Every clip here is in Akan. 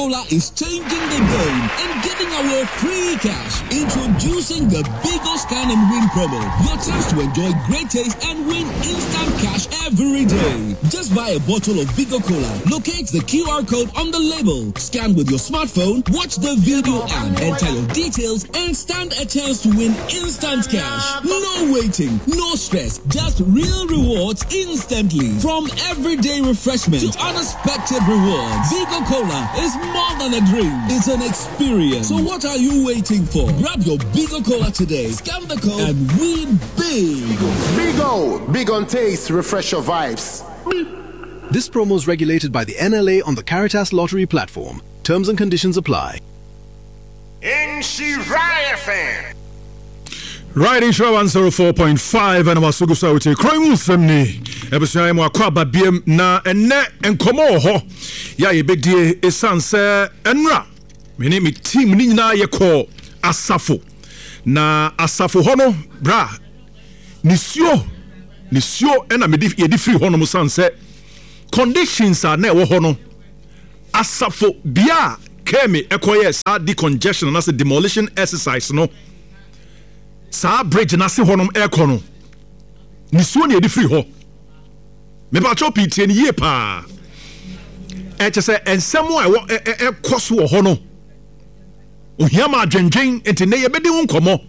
Cola is changing the game and giving away free cash. Introducing the Bigo Scan and Win promo. Your chance to enjoy great taste and win instant cash every day. Just buy a bottle of Bigo Cola. Locate the QR code on the label. Scan with your smartphone, watch the video and enter your details and stand a chance to win instant cash. No waiting, no stress, just real rewards instantly. From everyday refreshment to unexpected rewards, Bigo Cola is more than a drink. It's an experience. So what are you waiting for? Grab your Bigo Cola today, scan the code and win big. Bigo, big on taste, refresh your vibes. This promo is regulated by the NLA on the Caritas Lottery platform. Terms and conditions apply. NC Right in show 104.5 and was sugu sauti crime semni ebusia mu akwaba biem na enne enkomo ho ya yebedie esanse enra meni mi team ni nyina yekọ asafo na asafo ho no bra nisio ena me yedi free ho no musanse conditions are na wo ho no asafo bia kemi ekoye sa decongestion na se demolition exercise no sa bridge na se honom ekono ni so na edi free ho me ba chop it ni ye pa e che se ensemo ekoso wo ho no ohia ma dwendwen enti ne ye bedi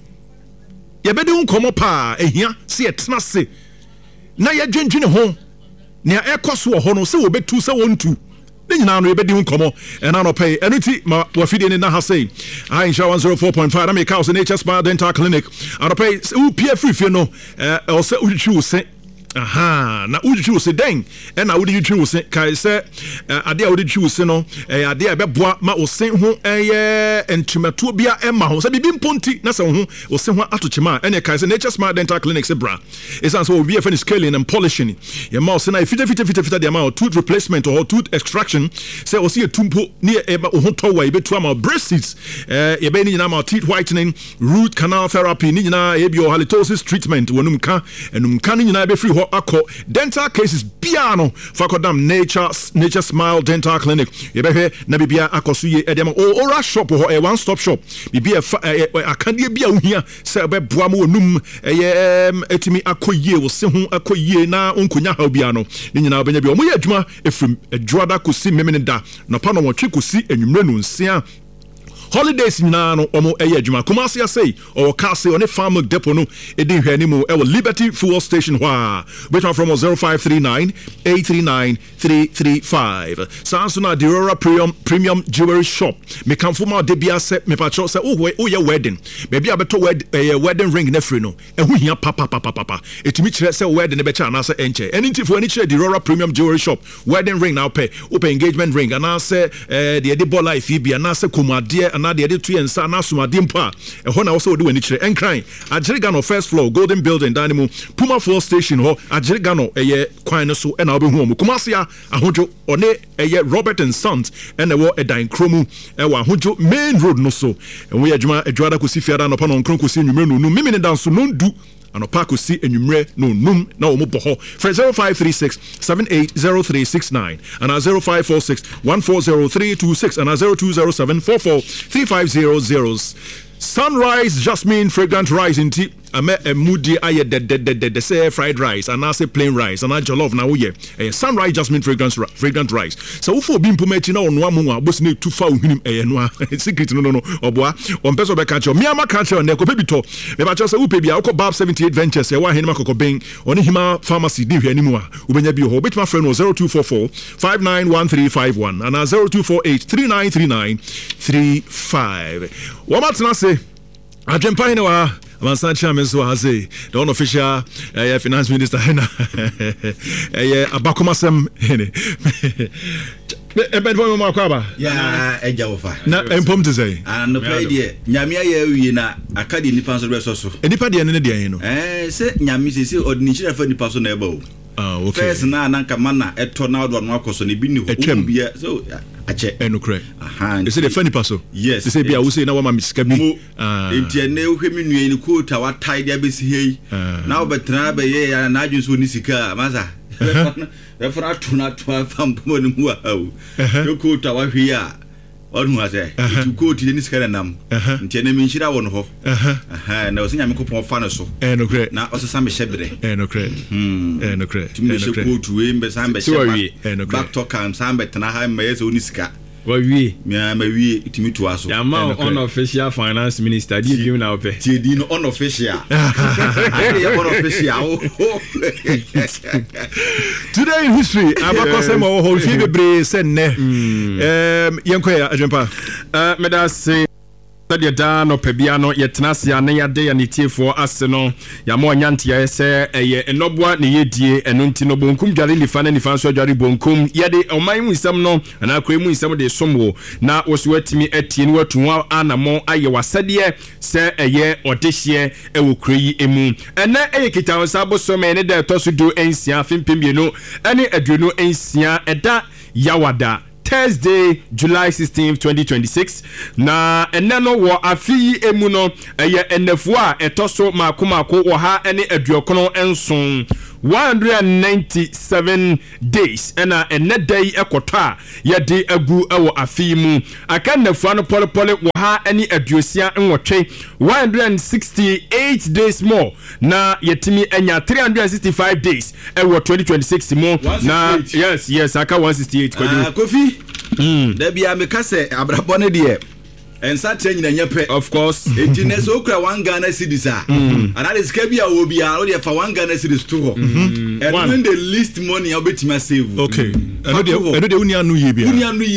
unkomo pa ehia se etna se na ye dwendwen ho ne ekoso wo ho no se wo betu se wontu ne nyina no yebedi nkomo ena no pay enuti ma wafide ne na ha say I insha 104.5 na make house Nature Smile Dental Clinic and pay u pie no o se uchu se aha na uchu se den ena udi uchu se kai se ade a udi uchu se no ade a beboa ma o se ho entumato bia ema ho se bibi mponti na se ho o se ho atochema ene kai se Nature Smile Dental Clinic se bra esan so obi finish scaling and polishing your mouth se na fita the amount tooth replacement or tooth extraction se o se tumpo ni eba o ho towa ebetu ama braces ye be ni nyina ma teeth whitening root canal therapy ni nyina ebi o halitosis treatment wonum ka enum ka ni nyina be free ho akọ dental cases piano fakodam nature Smile Dental Clinic ye be hwe na bibia akoso ye edem oral shop ho a one stop shop bibia akande bia ohia se be boa ma onum etimi akoyie wo se ho akoyie na onkonya ha bia no ni nyina obenya bia omoye adwuma efrim adwada kosi memene da na pa no wotwe kosi enwumre no nsia holidays na no omo adwuma Kumasi say or Kasi on a farm depot no edi hwe animu e Liberty Fuel Station hwa which one from 0539 839 335 Sansuna Dirora Premium Jewelry Shop me kamfuma de bia se me pacho se oh ye wedding maybe abeto wedding ring na free no ehu hia papa etimi kire se wedding be cha na se enche enti fo ani kire Dirora Premium Jewelry Shop wedding ring now pay open engagement ring and na se de edi life bia na se komade na de edi tu ensa na somade mpo a eho na wo se odi wani kire enkran Ajiriga no first floor Golden Building Dynamo Puma Fuel Station ho Ajiriga no kwan no so na obehu omo Kumasi ahojo one Robert and Sons and wo edan kromu wa ahojo main road no so we adwuma adwada kosi fiada no pa no nkron kosi nwumre no mimi ne danso no ndu anopa kosi enwumre no num na omo boho for 0536 780369 and 0546 140326 and 0207 443500 Sunrise Jasmine fragrant rice in tea. A moody aye de say fried rice and I say plain rice and I jollof na woye Sunrise Jasmine fragrant rice so ufo bi mpometi na onwa mu a boss ne tu fa ohnim no secret no oboa on person be catch me ama catch on ko pebi to me ba say upe bia ukọ Bab 78 Ventures e wa henima kokobin oni hima pharmacy di hwe animu a ubenya bi ho betima friend no 0244 591351 and 0248 393935 womatna say Ajempa hine wa Amansan Chairman so has the unofficial finance minister abakomasem ebedwo mo akwaba ya ejawofa na empom to say no play there nyamia ya wi na akade nipa so reso so nipa de ne de no se nyami se ordinary fa nipa so na eba o okay first na nanka mana eto na odo no akoso ne bi ni ho bia so ache enukre they say the funny person yes they say bia wo say na wa ma misika bi enti ne hwemi nua ni quota wa tie dia be si hei na obetra be ye ya na adwun so ni sika masa refera tuna to fam mo ni mu a o quota wa hwe a Onu ase to go to the scan nam nti na menhira wo no ho na wo senya me kopon fa no so no kre na osesa me hyebere no kre no kre tumi she go to we mbe sambe sheba back to can sambe tena ha me yeso oni sika Wawie. Me wie itimi to aso. Yama unofficial finance minister di bi na ope. Ti di no unofficial. Unofficial. Today in history, abakose mo ho fi bebre senne. Yenkoya adwempa. Me da say Sadia da no pebia no yetena na yade ya netiefo ase no ya mo nyante ya se eye enobua ne yedie eno nti no bonkum dware nifa na nifa so dware bonkum yede oman mu nsam no na akwa mu nsam de somwo na woso watimi atie ni watuwa anamo aye wasade se eye odehye ewo kreyi emu ene eye kitawo sabo so me ne da toso do ensia fimpembie no ene aduonu ensia eda yawada Thursday, July 16th, 2026. Na eneno wo afi emu no eye enefua etoso makomako wo ha ene aduokono enson 197 days ena ene day ekota yede agu ewo afi mu aka nefua no polepole wo ha ene aduosia enwotwe 168 days more na yetimi enya 365 days ewo 2026 mu na yes aka 168 Kofi da bia me kase abrabone de ensa nyina nyepe of course ejine okura 1 Ghana cedis ana ska bia obi a o de fa 1 Ghana cedis to ho and when the least money obetima save okay eno de uni anu ye bia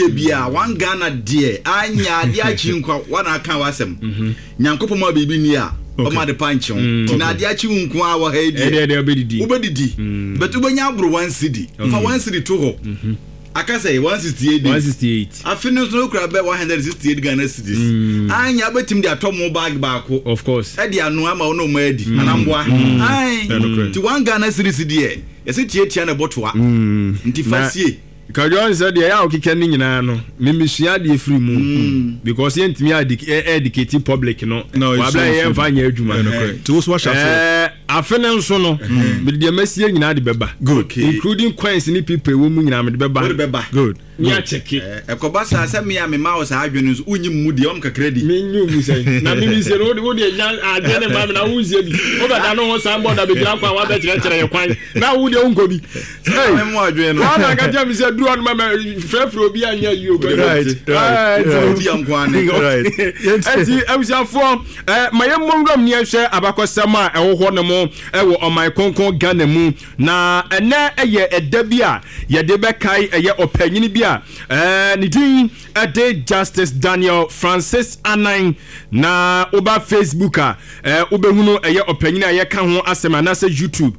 1 Ghana de anya de achi nkwa wana aka wasem nyankopom ma bibi ni a o ma de panchon tina de achi nko a wo ha de obedidi but ubenya abro 1 cedi fa 1 cedi to ho aka say 168 afinu so kura be 168 Ghana cedis anya betim de atom bag baako of course e de anu ama no ma adi anamboa ai ti 1 Ghana cedis de yesi tietia na botoa nti fasie Kajon said ya okike ni nyina no memisua de free mu because yentimi educate public no wabla ye mfanya adwuma to was wash afene nso no me de masie nyina de beba good including coins ni people wo mu nyina me de beba good nya cheki ekoba sa se me ya me ma wo sa adwene nso unyi mu de om kakra di me nyu mu sai na me se no wo de nya ade ne ma me na unzie bi wo ba da no wo san boda be gira kwa wa be kire ye kwan na wo de unko bi me mo adwene no wa na ga jam se duro no ma frefro obi anya yi o right di ankwane enti abusiafo mayemmo ngam ni ehwe abakosama ewo ho ne mo ewo oman konkon Ghana mu na ene eye edabi a yede bekai eye opanyini bi a ni din ade Justice Daniel Francis Anan na oba Facebook a obehunu eye opanyini a ye ka ho asema na se YouTube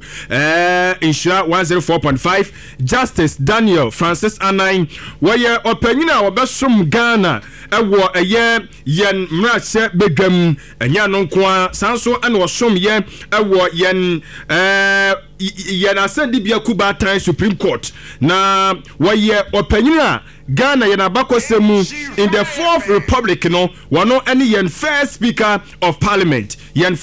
insha 104.5 Justice Daniel Francis Anan woye opanyini a obesom Ghana ewo eye yen mrache bedwam enya no nko sanso ana osom ye ewo yen yen asedi bia Kuba Time Supreme Court na woye opanyini a Ghana yen abakosemu in the 4th Republic no wano any yen first speaker of parliament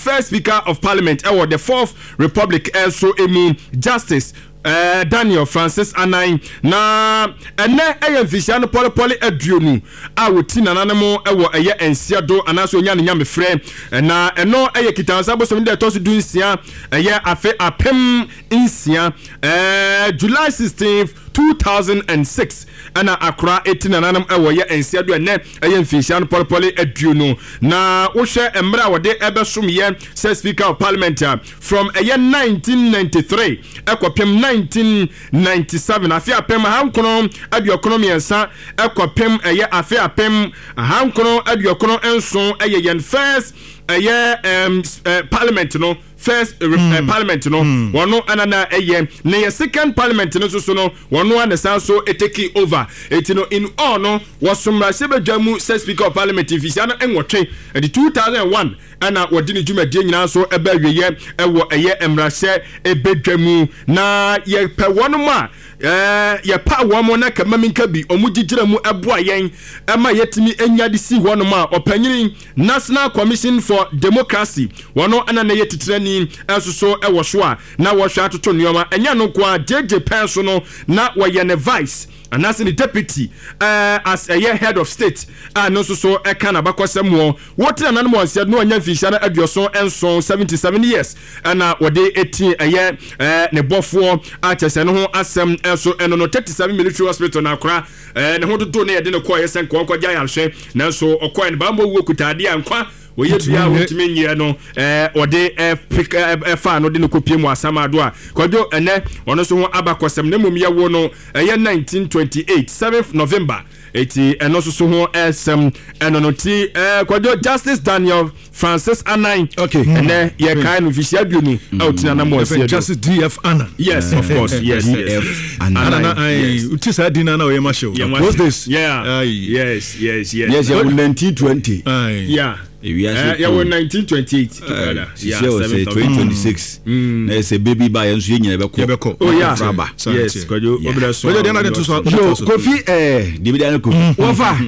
ewo the 4th Republic also emu Justice Daniel Francis Anan na ene eye mfisia no polepole aduonu a woti nananemo ewo eye ensiado anaso nya ne nya mefre na eno eye kitansa bosom de toso dunsia eye afe apem insia July 16th 2006 ana akra 18 nananam ewo ye ensiado ene eye mfisia no polepole aduonu na wo hwe emra wode ebesom ye speaker of parliament from eye 1993 ekopem 1997 afia pem hankono aduokono miensa ekopem eye afia pem hankono aduokono enso eye yen first eye parliament no first parliament no wono anana eye na ye second parliament no so no wono anasa so etake over etino in all no wasomra sebedwamu speaker of parliament ifisia no enwotwe the 2001 ana wodini dwumadie nyina so eba wieye ewo eye emrahye ebedwamu na ye pe wono ma ya pa wo mo na kama minka bi omugigire mu eboa yen ema yetimi enya de si wono ma opanyini National Commission for Democracy wono ana na yetitrani ensoso ewo so a na wo hwa atoto nioma enya no kwa JJ Penso no na wo ye ne vice and as the deputy as a year head of state no so e kan abakwasem wo what an animal said no anya fisha na adioso enso 77 years and wode 18 aye ne bofo atese no ho asem enso eno no 37 military hospital na akra ne ho dodo na ye de ne ko ye sen ko gya yalhwe na so okoy ne bambo wo kutade ankwa oye bia wotime nyie no ode fa no de ne kopie mu asama do a kwadwo ene ono so ho abakosem ne mum ye wo no 1928 7th November eti eno so ho esem eno no ti kwadwo Justice Daniel Francis Anan okay ene ye kai no official bionu outina na mo se Justice DF Anan yes of course yes DF Anan uti sa dina na we ma show what's this yes yeah 1920 yeah yeah, 1928 together. Yeah, 2026. Na say baby buy enso ye nyina beko. Oh yeah. Yes, kojo obra so. Kojo dey na to so. Kofi David Kofi. Wofa.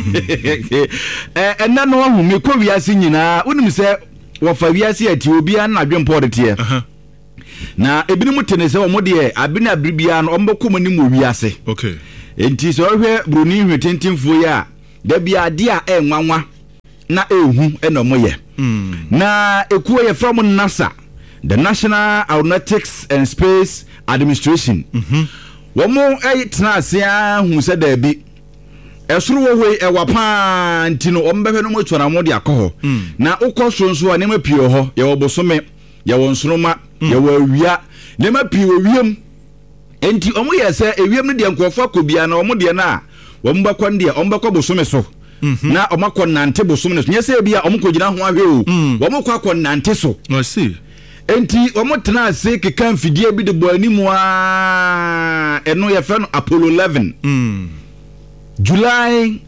Enna no hu me ko wiase nyina. Unim se wofa wiase ati obi an na dwempo de tie. Na ebinim tene se wo mo de abina bribia no ombeko mani mo wiase. Okay. Enti so hwe broni hwetentimfo ya da bia de a enwanwa na ehu eno moye na ekuo ye from NASA, the National Aeronautics and Space Administration womo trasia hu se da bi esuru wo we ewapa ntino ombehwe no motu na mode akoho na ukoso nso a nema pie ho ye obosome ye wonsoroma ye wawia nema pie owiem enti omo ye se ewiem no de nkofo akobia na omo de na wombakwa nde ombakwa bosome so na omakọ nante bosom ne nyese bia omukogina ho ahwe o omukọ akọ nante so I see enti omotena ase kekan fidie bi de bo animu a eno ye fe no Apollo 11 July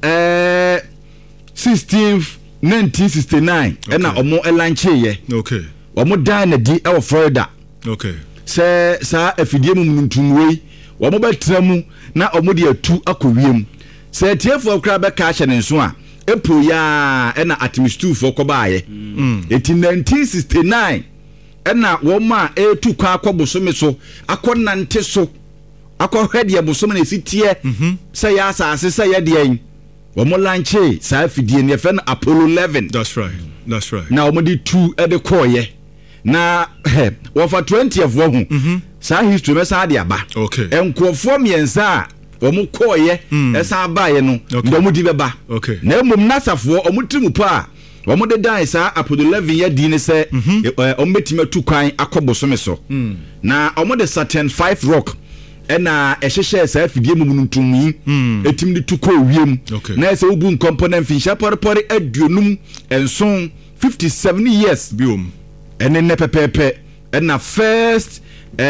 16th 1969 ena omo elanche ye okay omo dan na di e Florida okay se sa afidie mu ntunwei omo betramu na omo de atu akowiem se tiefo kra be ka hye ne nso a epo ya ena atimistu fo kobaaye eti 1969 ena wo ma etu kwa akobosome so akonante so akohwede bosome na sitie se ya asase se ya de wo mo lanche sa afidie ne fe na Apollo 11 that's right na wo di tu e de koye na wo fa 20th wo hu sa history me sa de aba okay enkofo miensa omu koye esa abaye no ndomu di beba na emum nasafo omu trimu pa omu de dan sa Apollo 11 ya di ne se omu betima tu kwan akobosome so na omu de Saturn 5 rock ena ehhehye sa afidie mum ntumi etim de tu ko wiem na se ubu component finsha porpori aduonum enson 57 years biom ene ne pepepe ena first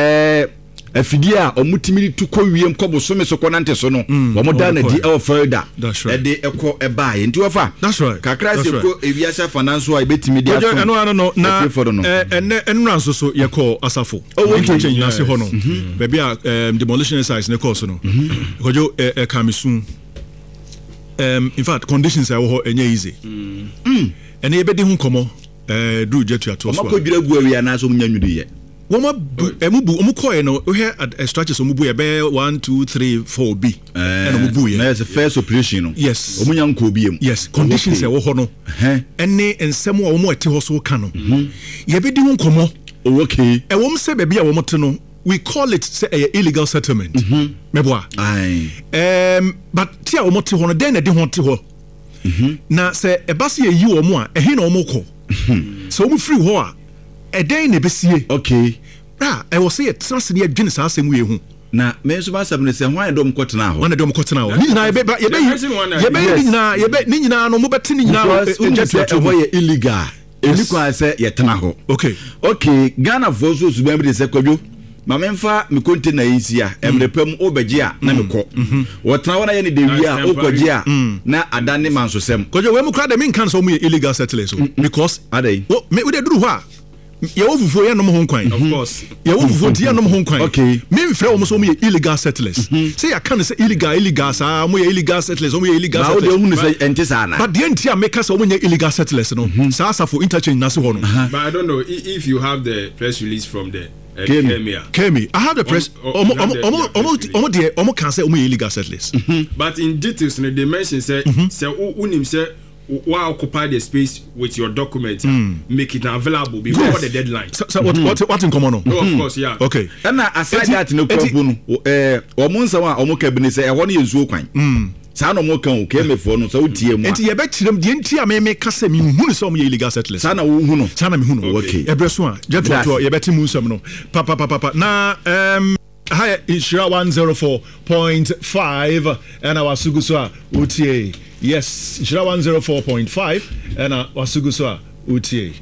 afidia omutimi tu ko wiem ko bosome so konante so no wo da na di e further e de eko e bae nti wofa kakra se ko ewiasa finance wa betimi di aso no na enra so ye ko asafo change na se ho no baby demolition exercise ne course no kojo kamisun in fact conditions are ho enye easy ene ye bedi hu komo do jetu ato so ko dwira gu awia na so munya nwudi ye woma emubu omukoye no we had structures omubu ye be 1 2 3 4 b and omubu ye na the first operation no yes omunya nko biem yes conditions e wo ho no ene ensem a omo ete ho so ka no ye bedi hu komo okay e wom se be bia wo mote no we call it say illegal settlement meboa but tia wo mote ho no den na de ho te ho na se e ba se yi wo mo a ehe na wo moko so wo free ho a eden ne besie okay I was say trust ne adwene sa asem we hu na me so ba sabne se hwan edom kotena ho wan edom kotena ho ni nyina ye be ni nyina no mo beti ni nyina e ho ye illegal eni kwa se ye tena ho okay Ghana for so su be se kwadwo ma memfa me container yisia emrepam obeje a na me ko wotena wona ye ne dewi a okoje a na adane mansosem kwadwo we mu kra de me kan so mu ye illegal settlers because adai me we dey duru ho a ye wo fufuo ye nom ho kwan of course ye wo fufuo ti ye nom ho kwan okay me mfrɛ wo so mo ye illegal settlers say ya kan say illegal sa mo ye illegal settlers mo ye illegal settlers na wo de hu say enti sa na but the enti make us mo ye illegal settlers no sa for interchange na se ho no but I don't know if you have the press release from the Kemi. I have the press. Omo can say omo illegal settlers. But in details, they mention say unim say why occupy the space with your document, make it available before the deadline. So what in common? No, of course, yeah. Okay. And aside that, no problem. Omo nsawa omo cabinet say e ho na yezu kwan. Sa no mo kan o keme fo no so tie mu. Enti ye be kirem de enti a me ka se me hu no so mo illegal settlers. Sa na wo hu no. Sa na me hu no. Okay. Ebreso a je to ye beti mu nsam no. Pa. Na hi Ishira 104.5 and our Suguso a utie. Yes, Ishira 104.5 and our Suguso a utie.